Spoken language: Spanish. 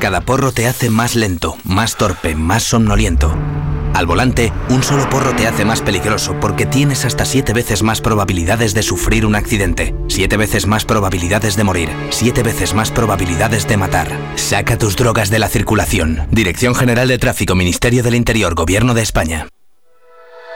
Cada porro te hace más lento, más torpe, más somnoliento. Al volante, un solo porro te hace más peligroso porque tienes hasta 7 veces más probabilidades de sufrir un accidente, 7 veces más probabilidades de morir, 7 veces más probabilidades de matar. Saca tus drogas de la circulación. Dirección General de Tráfico, Ministerio del Interior, Gobierno de España.